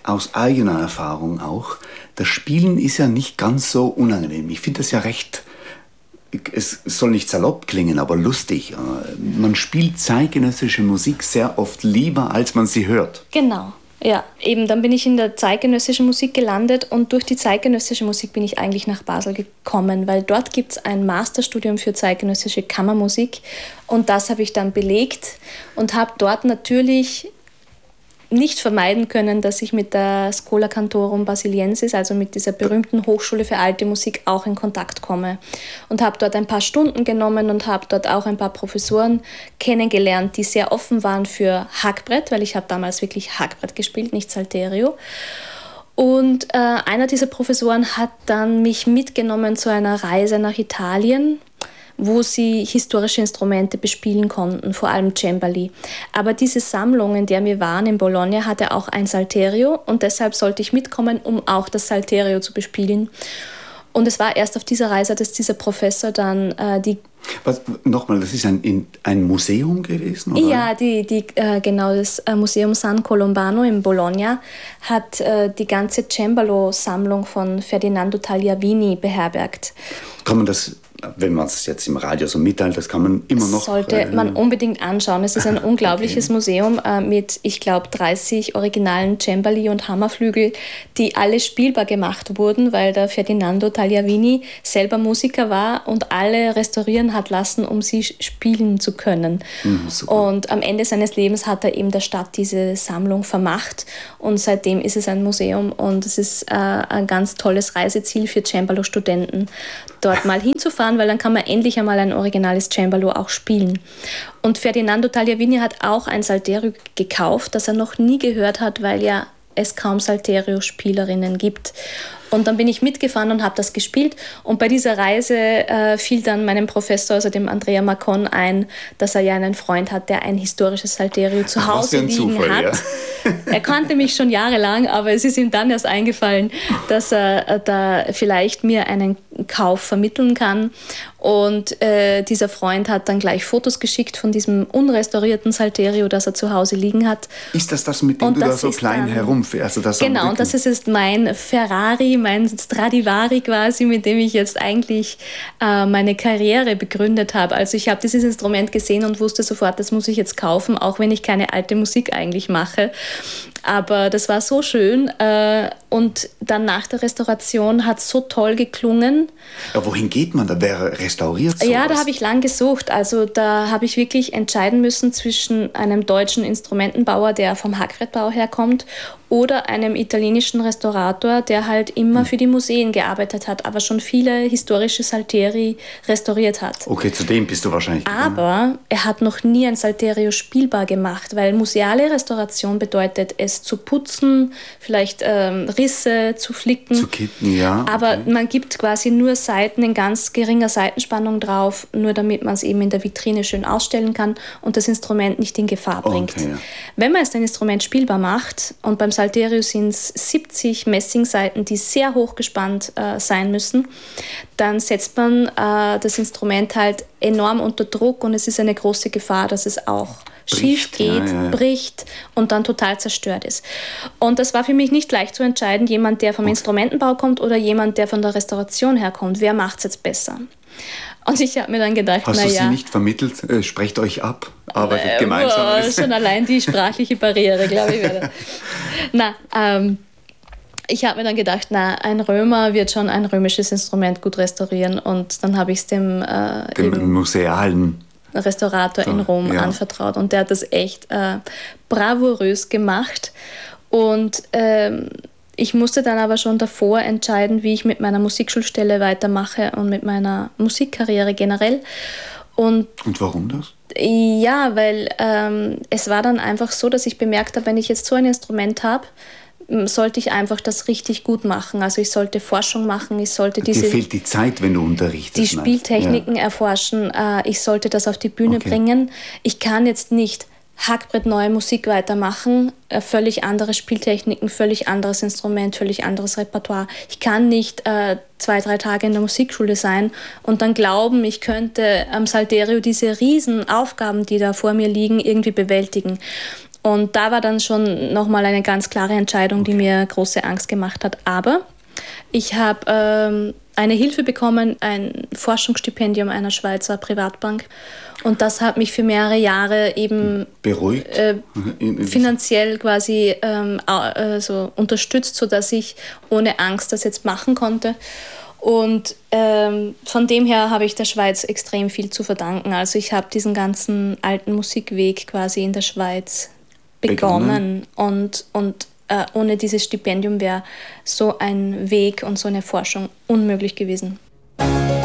aus eigener Erfahrung auch, das Spielen ist ja nicht ganz so unangenehm. Ich finde das ja recht, es soll nicht salopp klingen, aber lustig. Man spielt zeitgenössische Musik sehr oft lieber, als man sie hört. Genau. Ja, eben, dann bin ich in der zeitgenössischen Musik gelandet und durch die zeitgenössische Musik bin ich eigentlich nach Basel gekommen, weil dort gibt es ein Masterstudium für zeitgenössische Kammermusik und das habe ich dann belegt und habe dort natürlich nicht vermeiden können, dass ich mit der Schola Cantorum Basiliensis, also mit dieser berühmten Hochschule für alte Musik, auch in Kontakt komme. Und habe dort ein paar Stunden genommen und habe dort auch ein paar Professoren kennengelernt, die sehr offen waren für Hackbrett, weil ich habe damals wirklich Hackbrett gespielt, nicht Salterio. Und einer dieser Professoren hat dann mich mitgenommen zu einer Reise nach Italien, wo sie historische Instrumente bespielen konnten, vor allem Cembali. Aber diese Sammlung, in der wir waren in Bologna, hatte auch ein Salterio und deshalb sollte ich mitkommen, um auch das Salterio zu bespielen. Und es war erst auf dieser Reise, dass dieser Professor dann Nochmal, das ist ein Museum gewesen, oder? Ja, genau, das Museum San Colombano in Bologna hat die ganze Cembalo-Sammlung von Ferdinando Tagliavini beherbergt. Kann man das, wenn man es jetzt im Radio so mitteilt, das kann man immer noch... Sollte man unbedingt anschauen. Es ist ein unglaubliches Museum mit, ich glaube, 30 originalen Cembali und Hammerflügel, die alle spielbar gemacht wurden, weil der Ferdinando Tagliavini selber Musiker war und alle restaurieren hat lassen, um sie spielen zu können. Und am Ende seines Lebens hat er eben der Stadt diese Sammlung vermacht und seitdem ist es ein Museum und es ist ein ganz tolles Reiseziel für Cembalo-Studenten, dort mal hinzufahren, weil dann kann man endlich einmal ein originales Cembalo auch spielen. Und Ferdinando Tagliavini hat auch ein Salterio gekauft, das er noch nie gehört hat, weil ja es kaum Salterio-Spielerinnen gibt. Und dann bin ich mitgefahren und habe das gespielt. Und bei dieser Reise fiel dann meinem Professor, also dem Andrea Macon, ein, dass er ja einen Freund hat, der ein historisches Salterio zu Hause liegen hat. Ja. Er kannte mich schon jahrelang, aber es ist ihm dann erst eingefallen, dass er da vielleicht mir einen Kauf vermitteln kann. Und dieser Freund hat dann gleich Fotos geschickt von diesem unrestaurierten Salterio, das er zu Hause liegen hat. Ist das mit dem du da so klein herumfährst? Also genau, und das ist jetzt mein Ferrari, mein Stradivari quasi, mit dem ich jetzt eigentlich meine Karriere begründet habe. Also ich habe dieses Instrument gesehen und wusste sofort, das muss ich jetzt kaufen, auch wenn ich keine alte Musik eigentlich mache. Aber das war so schön und dann nach der Restauration hat es so toll geklungen. Ja, wohin geht man da? Wer restauriert sowas? Ja, da habe ich lang gesucht. Also da habe ich wirklich entscheiden müssen zwischen einem deutschen Instrumentenbauer, der vom Hackbrettbau herkommt, oder einem italienischen Restaurator, der halt immer für die Museen gearbeitet hat, aber schon viele historische Salteri restauriert hat. Okay, zu dem bist du wahrscheinlich gegangen. Aber er hat noch nie ein Salterio spielbar gemacht, weil museale Restauration bedeutet, es zu putzen, vielleicht Risse zu flicken. Zu kitten, ja. Okay. Aber man gibt quasi nur Saiten in ganz geringer Seitenspannung drauf, nur damit man es eben in der Vitrine schön ausstellen kann und das Instrument nicht in Gefahr bringt. Okay, ja. Wenn man jetzt ein Instrument spielbar macht, und beim Salterio sind es 70 Messingsaiten, die sehr hochgespannt sein müssen, dann setzt man das Instrument halt enorm unter Druck und es ist eine große Gefahr, dass es auch schief geht, bricht und dann total zerstört ist. Und das war für mich nicht leicht zu entscheiden, jemand, der vom Instrumentenbau kommt oder jemand, der von der Restauration herkommt. Wer macht es jetzt besser? Und ich habe mir dann gedacht, hast du sie nicht vermittelt? Sprecht euch ab, arbeitet gemeinsam. Schon allein die sprachliche Barriere, glaube ich. Ich habe mir dann gedacht, ein Römer wird schon ein römisches Instrument gut restaurieren. Und dann habe ich es dem musealen Restaurator in Rom anvertraut. Und der hat das echt bravourös gemacht. Und ich musste dann aber schon davor entscheiden, wie ich mit meiner Musikschulstelle weitermache und mit meiner Musikkarriere generell. Und warum das? Ja, weil es war dann einfach so, dass ich bemerkt habe, wenn ich jetzt so ein Instrument habe, sollte ich einfach das richtig gut machen. Also ich sollte Forschung machen, ich sollte Dir fehlt die Zeit, wenn du unterrichtest. Die Spieltechniken erforschen, ich sollte das auf die Bühne bringen. Ich kann jetzt nicht Hackbrett neue Musik weitermachen, völlig andere Spieltechniken, völlig anderes Instrument, völlig anderes Repertoire. Ich kann nicht 2-3 Tage in der Musikschule sein und dann glauben, ich könnte am Salterio diese riesen Aufgaben, die da vor mir liegen, irgendwie bewältigen. Und da war dann schon nochmal eine ganz klare Entscheidung, die mir große Angst gemacht hat. Aber ich habe eine Hilfe bekommen, ein Forschungsstipendium einer Schweizer Privatbank. Und das hat mich für mehrere Jahre eben beruhigt, finanziell quasi so unterstützt, sodass ich ohne Angst das jetzt machen konnte. Und von dem her habe ich der Schweiz extrem viel zu verdanken. Also ich habe diesen ganzen alten Musikweg quasi in der Schweiz begonnen. Und ohne dieses Stipendium wäre so ein Weg und so eine Forschung unmöglich gewesen.